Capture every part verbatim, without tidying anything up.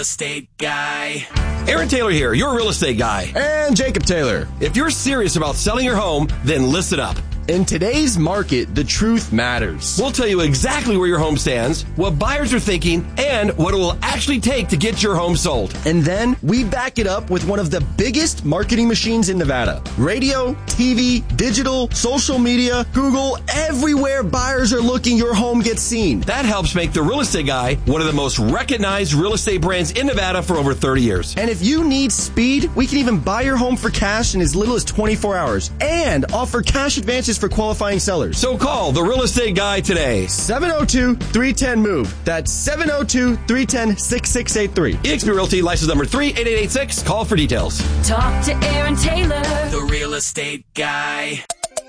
estate guy. Aaron Taylor here, your real estate guy. And Jacob Taylor. If you're serious about selling your home, then listen up. In today's market, the truth matters. We'll tell you exactly where your home stands, what buyers are thinking, and what it will actually take to get your home sold. And then we back it up with one of the biggest marketing machines in Nevada. Radio, T V, digital, social media, Google, everywhere buyers are looking, your home gets seen. That helps make The Real Estate Guy one of the most recognized real estate brands in Nevada for over thirty years. And if you need speed, we can even buy your home for cash in as little as twenty-four hours and offer cash advances for qualifying sellers. So call The Real Estate Guy today. seven oh two, three one oh, MOVE. That's seven oh two, three one oh, six six eight three. eXp Realty, license number three eight eight eight six. Call for details. Talk to Aaron Taylor, The Real Estate Guy.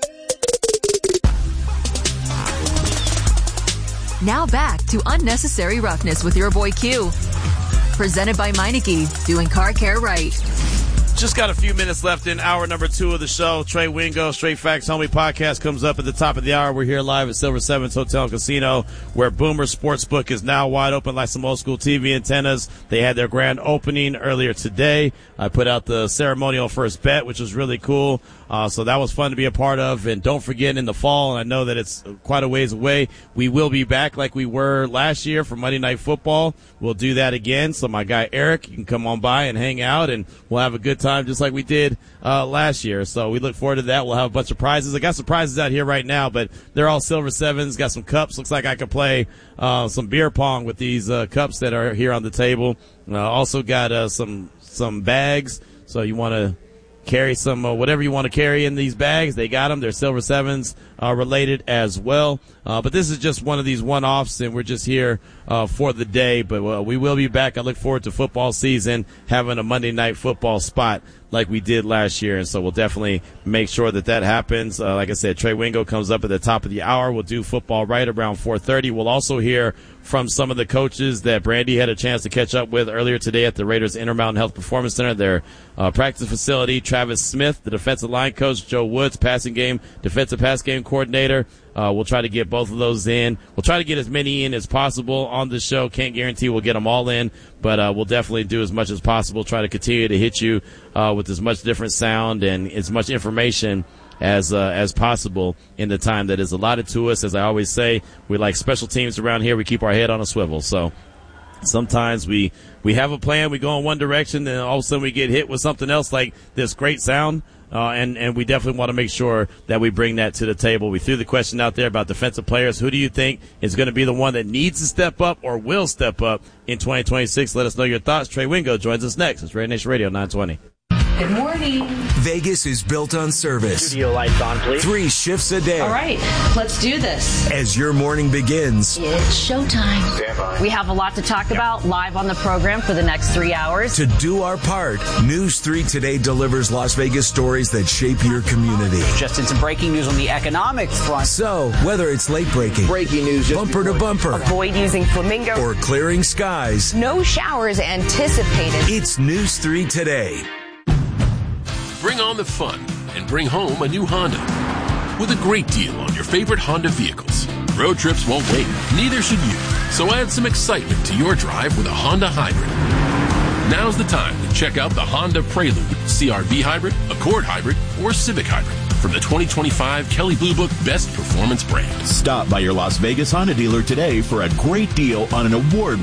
Now back to Unnecessary Roughness with your boy Q. Presented by Meineke, doing car care right. Just got a few minutes left in hour number two of the show. Trey Wingo, Straight Facts Homie podcast comes up at the top of the hour. We're here live at Silver Sevens Hotel and Casino, where Boomer Sportsbook is now wide open like some old school T V antennas. They had their grand opening earlier today. I put out the ceremonial first bet, which was really cool. Uh, so that was fun to be a part of. And don't forget, in the fall, and I know that it's quite a ways away, we will be back like we were last year for Monday Night Football. We'll do that again. So my guy Eric, you can come on by and hang out, and we'll have a good time just like we did uh, last year. So we look forward to that. We'll have a bunch of prizes. I got some prizes out here right now, but they're all Silver Sevens. Got some cups. Looks like I could play uh, some beer pong with these uh, cups that are here on the table. Uh, also got uh, some some bags. So you want to carry some uh, whatever you want to carry in these bags. They got them. They're Silver Sevens uh, related as well. Uh, but this is just one of these one-offs, and we're just here uh, for the day. But uh, we will be back. I look forward to football season, having a Monday Night Football spot like we did last year. And so we'll definitely make sure that that happens. Uh, like I said, Trey Wingo comes up at the top of the hour. We'll do football right around four thirty. We'll also hear from some of the coaches that Brandy had a chance to catch up with earlier today at the Raiders Intermountain Health Performance Center, their uh, practice facility. Travis Smith, the defensive line coach, Joe Woods, passing game, defensive pass game coordinator. Uh, we'll try to get both of those in. We'll try to get as many in as possible on the show. Can't guarantee we'll get them all in, but uh, we'll definitely do as much as possible. Try to continue to hit you uh, with as much different sound and as much information as uh, as possible in the time that is allotted to us. As I always say, we like special teams around here. We keep our head on a swivel. So sometimes we, we have a plan, we go in one direction, and all of a sudden we get hit with something else like this great sound. Uh, and, and we definitely want to make sure that we bring that to the table. We threw the question out there about defensive players. Who do you think is going to be the one that needs to step up or will step up in twenty twenty-six? Let us know your thoughts. Trey Wingo joins us next. It's Raider Nation Radio nine twenty. Good morning. Vegas is built on service. Studio lights on, please. Three shifts a day. All right, let's do this. As your morning begins, It's showtime. Stand by. We have a lot to talk about live on the program for the next three hours. to do our part, News three Today delivers Las Vegas stories that shape your community. Just in some breaking news on the economics front. So, whether it's late breaking, Breaking news. just bumper to before- bumper, Avoid using flamingo. or clearing skies, No showers anticipated. it's News three Today. Bring on the fun and bring home a new Honda with a great deal on your favorite Honda vehicles. Road trips won't wait, neither should you. So add some excitement to your drive with a Honda Hybrid. Now's the time to check out the Honda Prelude, C R V Hybrid, Accord Hybrid, or Civic Hybrid from the twenty twenty-five Kelley Blue Book Best Performance Brand. Stop by your Las Vegas Honda dealer today for a great deal on an award